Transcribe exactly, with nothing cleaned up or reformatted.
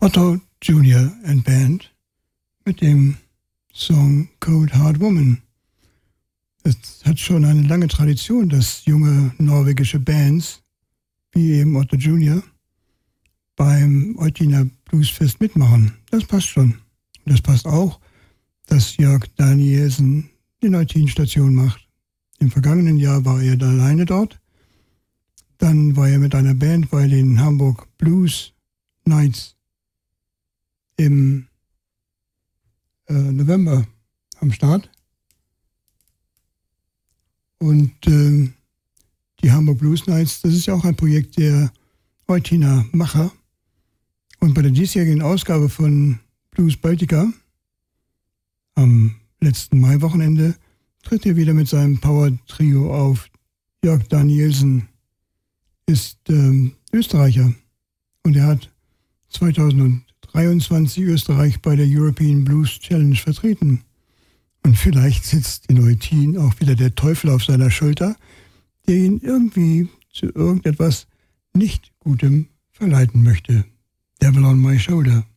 Otto Junior and Band mit dem Song Cold Hard Woman. Es hat schon eine lange Tradition, dass junge norwegische Bands, wie eben Otto Junior, beim Eutiner Bluesfest mitmachen. Das passt schon. Und das passt auch, dass Jörg Danielsen die Eutin-Station macht. Im vergangenen Jahr war er alleine dort. Dann war er mit einer Band bei den Hamburg Blues Nights im äh, November am Start. Und äh, die Hamburg Blues Nights, das ist ja auch ein Projekt der Eutiner Macher. Und bei der diesjährigen Ausgabe von Blues Baltica am letzten Maiwochenende tritt er wieder mit seinem Power-Trio auf. Jörg Danielsen ist ähm, Österreicher und er hat zweitausenddreiundzwanzig Österreich bei der European Blues Challenge vertreten. Und vielleicht sitzt in Eutin auch wieder der Teufel auf seiner Schulter, der ihn irgendwie zu irgendetwas nicht Gutem verleiten möchte. Devil on my shoulder.